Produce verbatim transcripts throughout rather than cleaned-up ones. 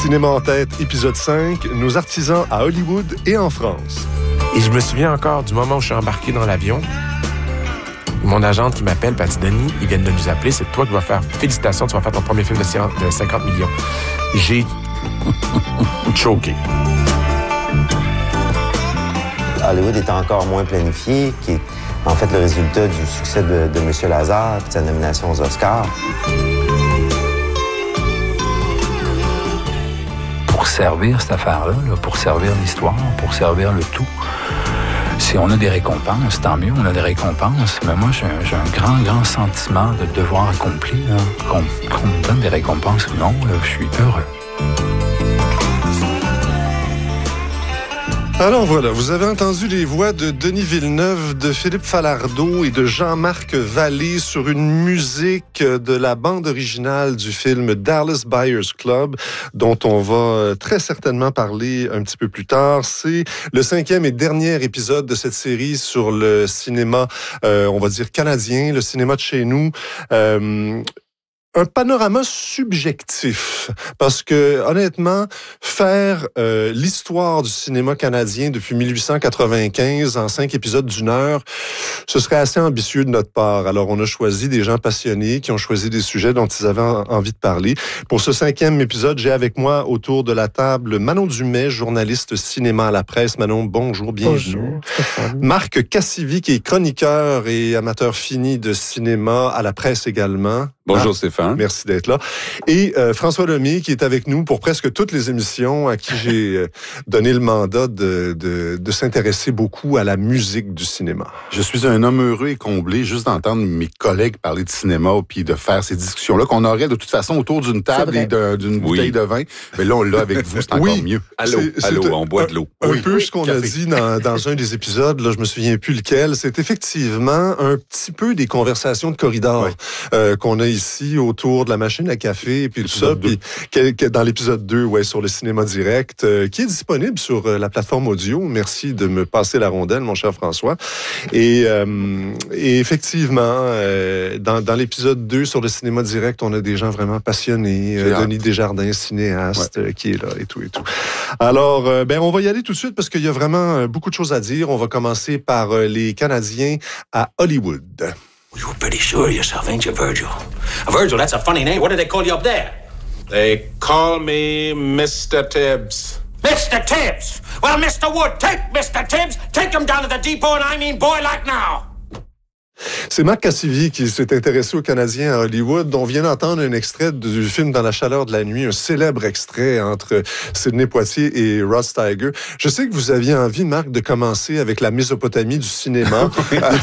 Cinéma en tête, épisode cinq, nos artisans à Hollywood et en France. Et je me souviens encore du moment où je suis embarqué dans l'avion. Mon agente qui m'appelle, elle dit « Denis, ils viennent de nous appeler, c'est toi qui vas faire, félicitations, tu vas faire ton premier film de cinquante millions. » J'ai choqué. Hollywood est encore moins planifié, qui est en fait le résultat du succès de, de M. Lazare et de sa nomination aux Oscars. Pour servir cette affaire-là, là, pour servir l'histoire, pour servir le tout, si on a des récompenses, tant mieux, on a des récompenses. Mais moi, j'ai, j'ai un grand, grand sentiment de devoir accompli. Là. Qu'on, qu'on me donne des récompenses ou non, là, je suis heureux. Alors voilà, vous avez entendu les voix de Denis Villeneuve, de Philippe Falardeau et de Jean-Marc Vallée sur une musique de la bande originale du film Dallas Buyers Club, dont on va très certainement parler un petit peu plus tard. C'est le cinquième et dernier épisode de cette série sur le cinéma, euh, on va dire canadien, le cinéma de chez nous. Euh, Un panorama subjectif, parce que honnêtement, faire euh, l'histoire du cinéma canadien depuis dix-huit cent quatre-vingt-quinze en cinq épisodes d'une heure, ce serait assez ambitieux de notre part. Alors, on a choisi des gens passionnés qui ont choisi des sujets dont ils avaient envie de parler. Pour ce cinquième épisode, j'ai avec moi autour de la table Manon Dumais, journaliste cinéma à la presse. Manon, bonjour, bienvenue. Bonjour. Marc Cassivi, qui est chroniqueur et amateur fini de cinéma à la presse également. Bonjour ah, Stéphane. Merci d'être là. Et euh, François Lemay qui est avec nous pour presque toutes les émissions, à qui j'ai euh, donné le mandat de, de, de s'intéresser beaucoup à la musique du cinéma. Je suis un homme heureux et comblé juste d'entendre mes collègues parler de cinéma puis de faire ces discussions-là qu'on aurait de toute façon autour d'une table et de, d'une oui. bouteille de vin. Mais là, on l'a avec vous, c'est encore oui. mieux. Allô, c'est, allô, c'est on boit de l'eau. Un, oui. un peu oui. ce qu'on Café. a dit dans, dans un des épisodes, là, je me souviens plus lequel, c'est effectivement un petit peu des conversations de corridor oui. euh, qu'on a ici autour de la machine à café et puis tout ça. Puis dans l'épisode deux, ouais, sur le cinéma direct, euh, qui est disponible sur euh, la plateforme audio. Merci de me passer la rondelle, mon cher François. Et, euh, et effectivement, euh, dans, dans l'épisode deux sur le cinéma direct, on a des gens vraiment passionnés. Euh, Denis Desjardins, cinéaste, ouais. euh, qui est là et tout et tout. Alors, euh, ben, on va y aller tout de suite parce qu'il y a vraiment euh, beaucoup de choses à dire. On va commencer par euh, les Canadiens à Hollywood. You're pretty sure of yourself, ain't you, Virgil? Virgil, that's a funny name. What do they call you up there? They call me Mister Tibbs. Mister Tibbs? Well, Mister Wood, take Mister Tibbs, take him down to the depot, and I mean boy like now. C'est Marc Cassivi qui s'est intéressé aux Canadiens à Hollywood. On vient d'entendre un extrait du film Dans la chaleur de la nuit, un célèbre extrait entre Sidney Poitier et Rod Steiger. Je sais que vous aviez envie, Marc, de commencer avec la Mésopotamie du cinéma.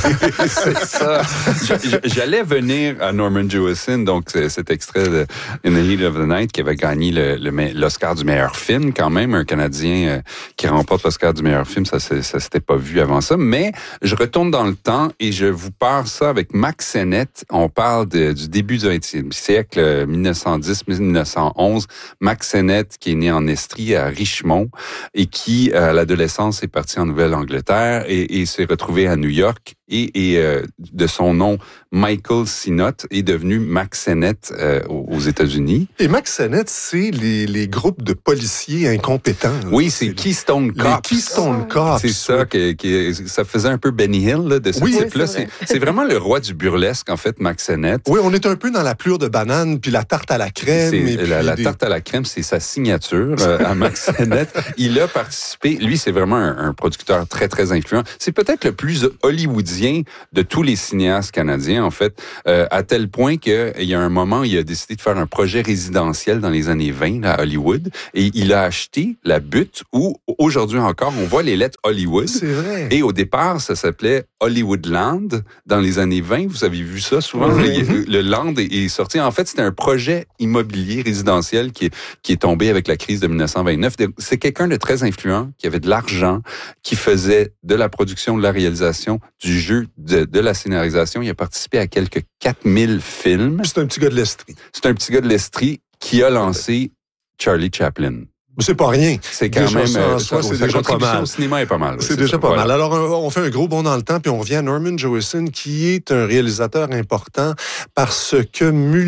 C'est ça. J'allais venir à Norman Jewison, donc cet extrait de In the Heat of the Night qui avait gagné le, le, l'Oscar du meilleur film, quand même, un Canadien qui remporte l'Oscar du meilleur film, ça, ça, ça s'était pas vu avant ça. Mais je retourne dans le temps et je vous parle ça avec Mack Sennett. On parle de, du début du vingtième siècle, dix-neuf cent dix à dix-neuf cent onze. Mack Sennett, qui est né en Estrie, à Richmond, et qui, à l'adolescence, est parti en Nouvelle-Angleterre et, et s'est retrouvé à New York. Et, et euh, de son nom, Michael Sinnott est devenu Mack Sennett euh, aux États-Unis. Et Mack Sennett, c'est les, les groupes de policiers incompétents. Oui, c'est, c'est Keystone Cops. Les Keystone Cops. C'est ça, qui, qui, ça faisait un peu Benny Hill là, de ce oui, type-là. Oui, c'est, c'est, c'est vraiment le roi du burlesque, en fait, Mack Sennett. Oui, on est un peu dans la plure de banane, puis la tarte à la crème. C'est, et puis la, la des... tarte à la crème, c'est sa signature euh, à Mack Sennett. Il a participé, lui, c'est vraiment un, un producteur très, très influent. C'est peut-être le plus hollywoodien de tous les cinéastes canadiens, en fait, euh, à tel point qu'il y a un moment, il a décidé de faire un projet résidentiel dans les années vingt là, à Hollywood, et il a acheté la butte où, aujourd'hui encore, on voit les lettres Hollywood. C'est vrai. Et au départ, ça s'appelait Hollywoodland. Dans les années vingt, vous avez vu ça souvent, oui. le, le land est, est sorti. En fait, c'était un projet immobilier résidentiel qui est, qui est tombé avec la crise de dix-neuf cent vingt-neuf. C'est quelqu'un de très influent, qui avait de l'argent, qui faisait de la production, de la réalisation, du jeu, de, de la scénarisation. Il a participé à quelques quatre mille films. C'est un petit gars de l'Estrie. C'est un petit gars de l'Estrie qui a lancé Charlie Chaplin. C'est pas rien. C'est quand déjà même... ça en soi, c'est déjà pas mal. Au cinéma est pas mal. C'est, c'est déjà ça, pas voilà. mal. Alors, on fait un gros bond dans le temps, puis on revient à Norman Jewison, qui est un réalisateur important parce que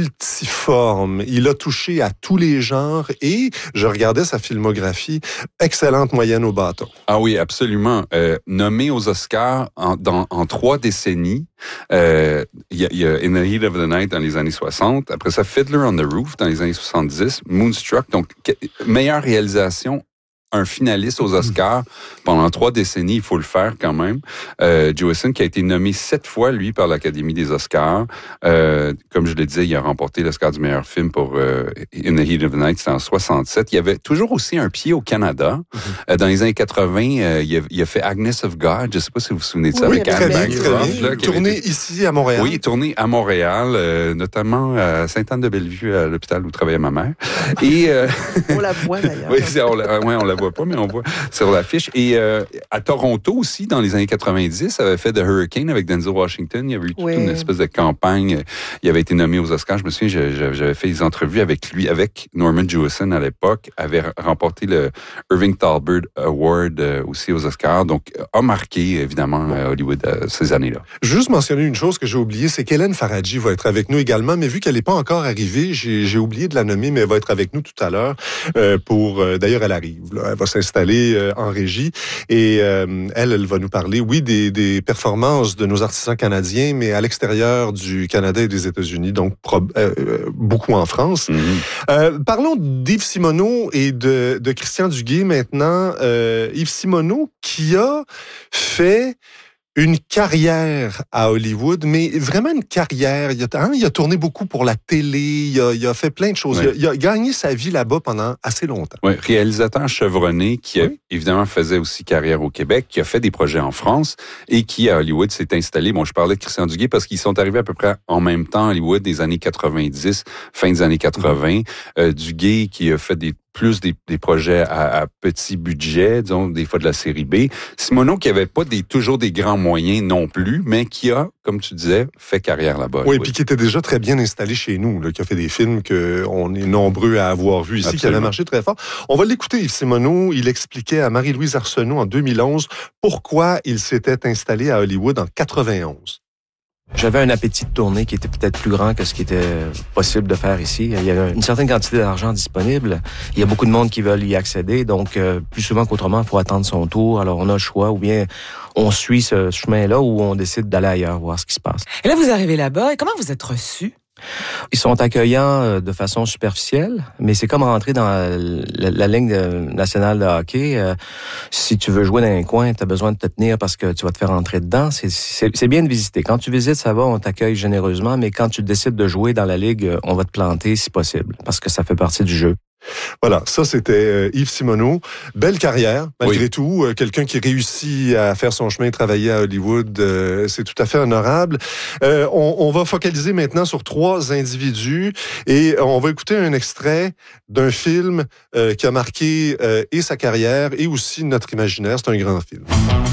multiforme. Il a touché à tous les genres et je regardais sa filmographie, excellente moyenne au bâton. Ah oui, absolument. Euh, nommé aux Oscars en, dans, en trois décennies. Euh, il y a, y a In the Heat of the Night dans les années soixante. Après ça, Fiddler on the Roof dans les années soixante-dix. Moonstruck. Donc, que, meilleure réalisation, un finaliste aux Oscars pendant trois décennies, il faut le faire quand même. Euh, Jewison qui a été nommé sept fois, lui, par l'Académie des Oscars. Euh, comme je le disais, il a remporté l'Oscar du meilleur film pour euh, In the Heat of the Night, c'était en soixante-sept. Il y avait toujours aussi un pied au Canada. Mm-hmm. Euh, dans les années quatre-vingts, euh, il, a, il a fait Agnes of God. Je ne sais pas si vous vous souvenez de ça. Oui, avec très bien, très bien. Tourné été... ici à Montréal. Oui, tourné à Montréal, euh, notamment à Sainte-Anne-de-Bellevue, à l'hôpital où travaillait ma mère. Et euh... on la voit d'ailleurs. Oui, on la, ouais, on la voit pas, mais on voit sur l'affiche. Et euh, à Toronto aussi, dans les années quatre-vingt-dix, ça avait fait The Hurricane avec Denzel Washington. Il y avait eu toute oui. une espèce de campagne. Il avait été nommé aux Oscars. Je me souviens, j'avais fait des entrevues avec lui, avec Norman Jewison à l'époque, avait remporté le Irving Thalberg Award aussi aux Oscars. Donc, a marqué, évidemment, Hollywood ces années-là. Juste mentionner une chose que j'ai oubliée, c'est qu'Hélène Faradji va être avec nous également, mais vu qu'elle n'est pas encore arrivée, j'ai, j'ai oublié de la nommer, mais elle va être avec nous tout à l'heure euh, pour... Euh, d'ailleurs, elle arrive. Là, elle va s'installer euh, en régie et euh, elle, elle va nous parler, oui, des, des performances de nos artisans canadiens, mais à l'extérieur du Canada et des États-Unis, donc pro, euh, beaucoup en France. Mm-hmm. Euh, parlons d'Yves Simoneau et de, de Christian Duguay maintenant. Euh, Yves Simoneau qui a fait une carrière à Hollywood, mais vraiment une carrière. Il a, hein, il a tourné beaucoup pour la télé, il a, il a fait plein de choses. Oui. Il, a, il a gagné sa vie là-bas pendant assez longtemps. Oui, réalisateur chevronné qui, a, oui. évidemment, faisait aussi carrière au Québec, qui a fait des projets en France et qui, à Hollywood, s'est installé. Bon, je parlais de Christian Duguay parce qu'ils sont arrivés à peu près en même temps à Hollywood, des années quatre-vingt-dix, fin des années quatre-vingts. Mm-hmm. Euh, Duguay qui a fait des plus des, des projets à, à petit budget, disons, des fois de la série B. Simoneau qui avait pas des, toujours des grands moyens non plus, mais qui a, comme tu disais, fait carrière là-bas. Oui, puis qui était déjà très bien installé chez nous, là, qui a fait des films qu'on est nombreux à avoir vus ici, Absolument. Qui avaient marché très fort. On va l'écouter, Yves Simoneau. Il expliquait à Marie-Louise Arsenault en deux mille onze pourquoi il s'était installé à Hollywood en quatre-vingt-onze. J'avais un appétit de tournée qui était peut-être plus grand que ce qui était possible de faire ici. Il y a une certaine quantité d'argent disponible. Il y a beaucoup de monde qui veulent y accéder. Donc, euh, plus souvent qu'autrement, il faut attendre son tour. Alors, on a le choix. Ou bien, on suit ce chemin-là ou on décide d'aller ailleurs, voir ce qui se passe. Et là, vous arrivez là-bas. Et comment vous êtes reçus? Ils sont accueillants de façon superficielle, mais c'est comme rentrer dans la, la, la ligne de, nationale de hockey. Euh, si tu veux jouer dans un coin, tu as besoin de te tenir parce que tu vas te faire entrer dedans. C'est, c'est, c'est bien de visiter. Quand tu visites, ça va, on t'accueille généreusement, mais quand tu décides de jouer dans la ligue, on va te planter si possible, parce que ça fait partie du jeu. Voilà, ça c'était euh, Yves Simoneau. Belle carrière, malgré oui. tout. Euh, quelqu'un qui réussit à faire son chemin, travailler à Hollywood, euh, c'est tout à fait honorable. Euh, on, on va focaliser maintenant sur trois individus et on va écouter un extrait d'un film euh, qui a marqué euh, et sa carrière et aussi notre imaginaire. C'est un grand film.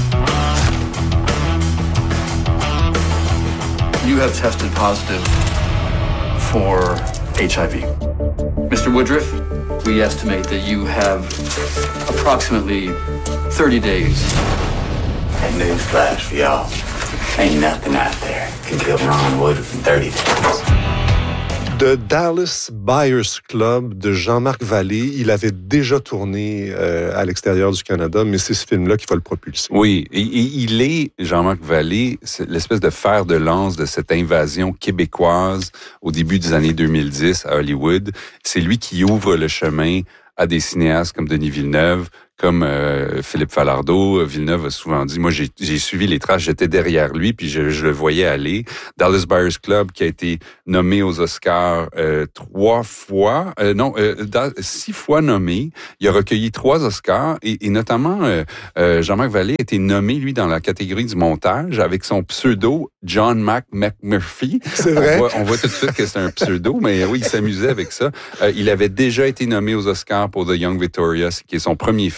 You have tested positive for H I V. Mister Woodruff, we estimate that you have approximately thirty days. And newsflash for y'all. Ain't nothing out there can kill Ron Woodruff in thirty days. The Dallas Buyers Club de Jean-Marc Vallée. Il avait déjà tourné euh, à l'extérieur du Canada, mais c'est ce film-là qui va le propulser. Oui, et, et il est, Jean-Marc Vallée, c'est l'espèce de fer de lance de cette invasion québécoise au début des années deux mille dix à Hollywood. C'est lui qui ouvre le chemin à des cinéastes comme Denis Villeneuve, comme euh, Philippe Falardeau. Villeneuve a souvent dit, moi j'ai, j'ai suivi les traces, j'étais derrière lui, puis je, je le voyais aller. Dallas Buyers Club qui a été nommé aux Oscars euh, trois fois, euh, non, euh, dans, six fois nommé. Il a recueilli trois Oscars et, et notamment euh, euh, Jean-Marc Vallée a été nommé lui dans la catégorie du montage avec son pseudo John Mac McMurphy. C'est vrai. On voit, on voit tout de suite que c'est un pseudo, mais oui, il s'amusait avec ça. Euh, il avait déjà été nommé aux Oscars pour The Young Victorious, qui est son premier film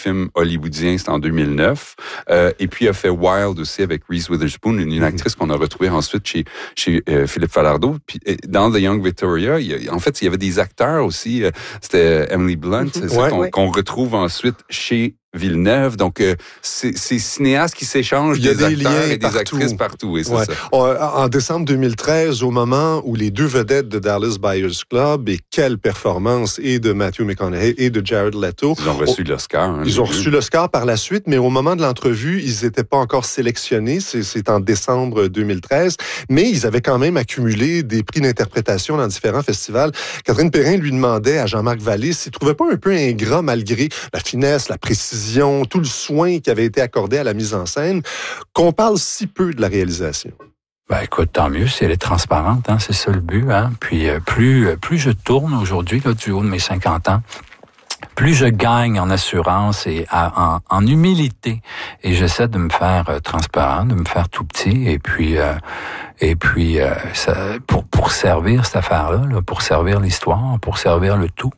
film hollywoodien, c'était en deux mille neuf. Euh, et puis, il a fait Wild aussi avec Reese Witherspoon, une, une actrice qu'on a retrouvée ensuite chez, chez euh, Philippe Falardeau. Puis, dans The Young Victoria, il y a, en fait, il y avait des acteurs aussi. Euh, c'était Emily Blunt, mm-hmm. c'est ouais, qu'on, ouais. qu'on retrouve ensuite chez Villeneuve. Donc, euh, c'est, c'est cinéastes qui s'échangent des, des acteurs et des partout. actrices partout. Et c'est ouais. ça. En décembre deux mille treize, au moment où les deux vedettes de Dallas Buyers Club, et quelle performance, et de Matthew McConaughey et de Jared Leto. Ils ont reçu oh, l'Oscar. Hein, ils ont reçu l'Oscar par la suite, mais au moment de l'entrevue, ils n'étaient pas encore sélectionnés. C'est, c'est en décembre deux mille treize. Mais ils avaient quand même accumulé des prix d'interprétation dans différents festivals. Catherine Perrin lui demandait à Jean-Marc Vallée s'il ne trouvait pas un peu ingrat, malgré la finesse, la précision, tout le soin qui avait été accordé à la mise en scène, qu'on parle si peu de la réalisation. Ben écoute, tant mieux si elle est transparente, hein, c'est ça le but. Hein. Puis euh, plus plus je tourne aujourd'hui, là, du haut de mes cinquante ans, plus je gagne en assurance et à, en, en humilité, et j'essaie de me faire euh, transparent, de me faire tout petit, et puis euh, et puis euh, ça, pour pour servir cette affaire-là, là, pour servir l'histoire, pour servir le tout.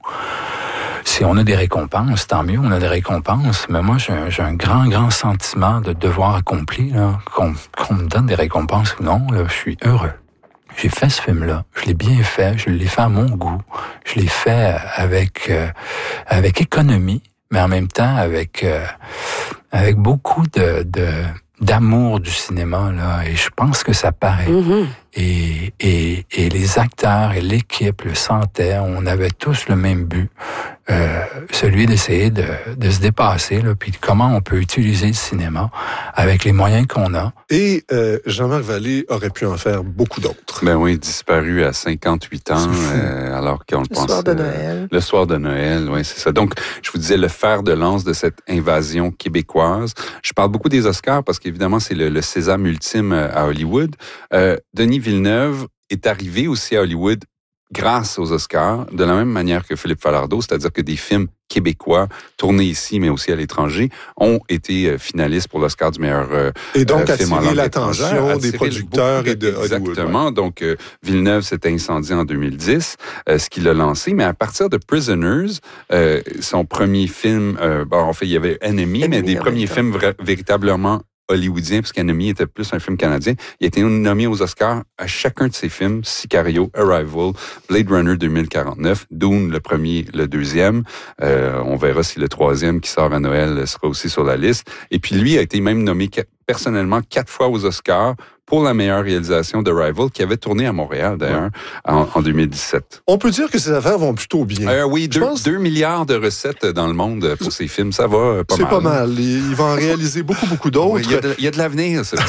Si on a des récompenses, tant mieux, on a des récompenses. Mais moi, j'ai un, j'ai un grand, grand sentiment de devoir accompli, là, qu'on, qu'on me donne des récompenses ou non. Là, je suis heureux. J'ai fait ce film-là, je l'ai bien fait, je l'ai fait à mon goût, je l'ai fait avec euh, avec économie, mais en même temps avec euh, avec beaucoup de, de d'amour du cinéma là. Et je pense que ça paraît. Mm-hmm. Et, et, et les acteurs et l'équipe le sentaient. On avait tous le même but, euh, celui d'essayer de, de se dépasser, là, puis comment on peut utiliser le cinéma avec les moyens qu'on a. Et euh, Jean-Marc Vallée aurait pu en faire beaucoup d'autres. Ben oui, disparu à cinquante-huit ans, euh, alors qu'on le pense. Le soir de Noël. Euh, le soir de Noël, oui, c'est ça. Donc, je vous disais, le fer de lance de cette invasion québécoise. Je parle beaucoup des Oscars parce qu'évidemment, c'est le, le sésame ultime à Hollywood. Euh, Denis Villeneuve est arrivé aussi à Hollywood grâce aux Oscars, de la même manière que Philippe Falardeau, c'est-à-dire que des films québécois tournés ici, mais aussi à l'étranger, ont été finalistes pour l'Oscar du meilleur euh, et donc euh, film en langue l'attention étrangère, des producteurs et de Hollywood. Exactement. Ouais. Donc, euh, Villeneuve s'est incendié en deux mille dix, euh, ce qui l'a lancé, mais à partir de Prisoners, euh, son premier film, euh, bon, en fait, il y avait Enemy, Enemy mais des premiers films vra- véritablement hollywoodien, parce qu'Enemy était plus un film canadien. Il a été nommé aux Oscars à chacun de ses films, Sicario, Arrival, Blade Runner deux mille quarante-neuf, Dune, le premier, le deuxième. Euh, on verra si le troisième qui sort à Noël sera aussi sur la liste. Et puis lui a été même nommé personnellement quatre fois aux Oscars pour la meilleure réalisation d'Arrival, qui avait tourné à Montréal, d'ailleurs, ouais. en, en deux mille dix-sept. On peut dire que ces affaires vont plutôt bien. Euh, oui, deux, pense... deux milliards de recettes dans le monde pour ces films, ça va pas C'est mal. C'est pas mal. Il va en réaliser beaucoup, beaucoup d'autres. Il oui, y, y a de l'avenir, ça.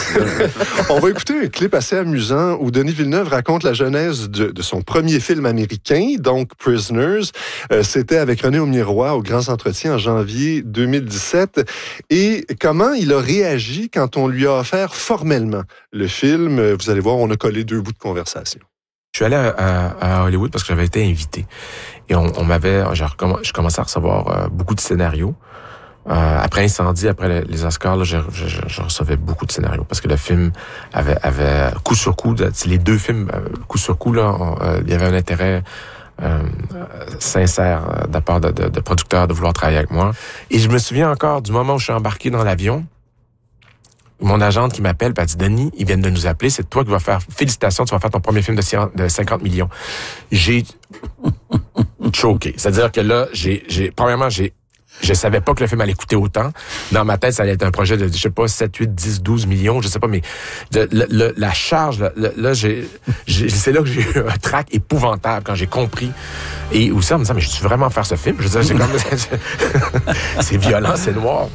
On va écouter un clip assez amusant où Denis Villeneuve raconte la genèse de, de son premier film américain, donc Prisoners. Euh, c'était avec René Aumier-Roy au Grands Entretiens en janvier deux mille dix-sept. Et comment il a réagi quand on lui a offert formellement le film. Vous allez voir, on a collé deux bouts de conversation. Je suis allé à, à, à Hollywood parce que j'avais été invité. Et on, on m'avait... Je commençais à recevoir euh, beaucoup de scénarios. Euh, après Incendie, après les, les Oscars, là, je, je, je recevais beaucoup de scénarios parce que le film avait, avait coup sur coup... Les deux films, coup sur coup, là, on, euh, il y avait un intérêt... Euh, sincère euh, de la part de, de, de producteurs de vouloir travailler avec moi. Et je me souviens encore du moment où je suis embarqué dans l'avion, mon agente qui m'appelle, elle dit, Denis, ils viennent de nous appeler, c'est toi qui vas faire, félicitations, tu vas faire ton premier film de cinquante millions. J'ai choqué. C'est-à-dire que là, j'ai, j'ai, premièrement, j'ai, je savais pas que le film allait coûter autant. Dans ma tête, ça allait être un projet de, je sais pas, sept, huit, dix, douze millions, je sais pas, mais de, le, le, la charge, là, là j'ai, j'ai, c'est là que j'ai eu un trac épouvantable quand j'ai compris. Et aussi en me disant, mais je suis vraiment faire ce film? Je veux dire, c'est comme, c'est violent, c'est noir.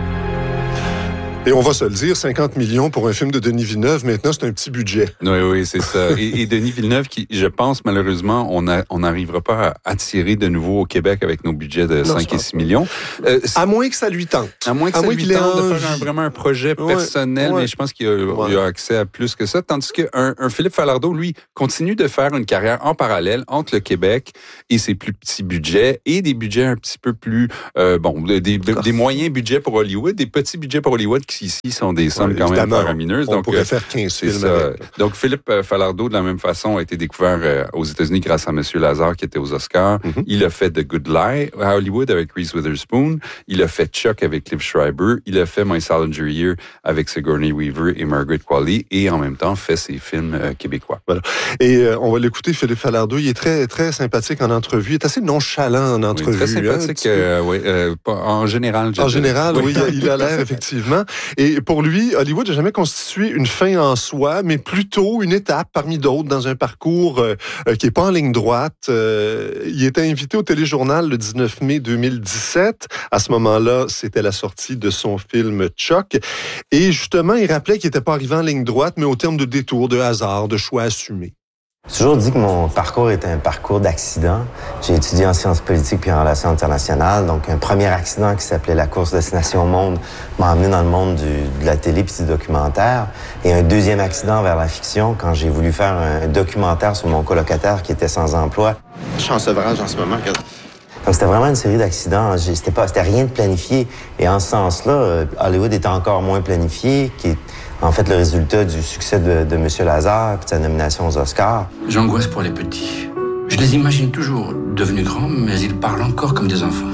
Et on va se le dire, cinquante millions pour un film de Denis Villeneuve, maintenant, c'est un petit budget. Oui, oui, c'est ça. Et, et Denis Villeneuve, qui, je pense, malheureusement, on n'arrivera on pas à attirer de nouveau au Québec avec nos budgets de non, cinq et six millions. Euh, à moins que ça lui tente. À moins que à ça moins lui tente de faire un, vraiment un projet personnel, ouais, ouais. mais je pense qu'il a, ouais. il a accès à plus que ça. Tandis qu'un un Philippe Falardeau, lui, continue de faire une carrière en parallèle entre le Québec et ses plus petits budgets et des budgets un petit peu plus, euh, bon, des, des, des moyens budgets pour Hollywood, des petits budgets pour Hollywood jusqu'ici sont des sommes ouais, quand même faramineuses. On donc, pourrait euh, faire quinze films ça. avec. Donc, Philippe Falardeau, de la même façon, a été découvert euh, aux États-Unis grâce à Monsieur Lazare, qui était aux Oscars. Mm-hmm. Il a fait The Good Lie à Hollywood avec Reese Witherspoon. Il a fait Chuck avec Liv Schreiber. Il a fait My Salinger Year avec Sigourney Weaver et Margaret Qualley. Et en même temps, fait ses films euh, québécois. Voilà. Et euh, on va l'écouter, Philippe Falardeau. Il est très, très sympathique en entrevue. Il est assez nonchalant en entrevue. Oui, très sympathique, hein, euh, oui, euh, en général. En général, oui, il a l'air, effectivement. Et pour lui, Hollywood n'a jamais constitué une fin en soi, mais plutôt une étape parmi d'autres dans un parcours euh, qui n'est pas en ligne droite. Euh, il était invité au téléjournal le dix-neuf mai deux mille dix-sept. À ce moment-là, c'était la sortie de son film Chuck. Et justement, il rappelait qu'il n'était pas arrivé en ligne droite, mais au terme de détours, de hasard, de choix assumés. J'ai toujours dit que mon parcours était un parcours d'accident. J'ai étudié en sciences politiques puis en relations internationales. Donc, un premier accident qui s'appelait la course Destination Monde m'a emmené dans le monde du, de la télé puis du documentaire. Et un deuxième accident vers la fiction quand j'ai voulu faire un documentaire sur mon colocataire qui était sans emploi. Je suis en sevrage en ce moment. Donc, c'était vraiment une série d'accidents. C'était pas, c'était rien de planifié. Et en ce sens-là, Hollywood était encore moins planifié, qui est en fait le résultat du succès de, de M. Lazare et de sa nomination aux Oscars. J'angoisse pour les petits. Je les imagine toujours devenus grands, mais ils parlent encore comme des enfants.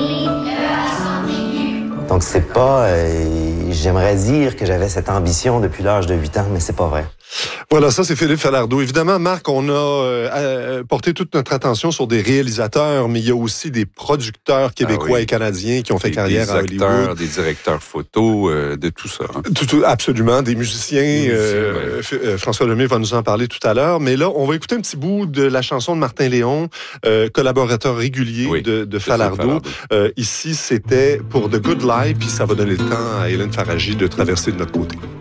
Donc, c'est pas... Euh, j'aimerais dire que j'avais cette ambition depuis l'âge de huit ans, mais c'est pas vrai. Voilà, ça c'est Philippe Falardeau. Évidemment, Marc, on a euh, porté toute notre attention sur des réalisateurs, mais il y a aussi des producteurs québécois ah oui. et canadiens qui ont fait des, carrière des à acteurs, Hollywood. Des directeurs photos, euh, de tout ça. Hein. Tout, tout, absolument, des musiciens. Des musiciens euh, ouais. François Lemay va nous en parler tout à l'heure. Mais là, on va écouter un petit bout de la chanson de Martin Léon, euh, collaborateur régulier oui, de, de Falardeau. Falardeau. Euh, ici, c'était pour The Good Life, puis ça va donner le temps à Hélène Faragy de traverser de notre côté.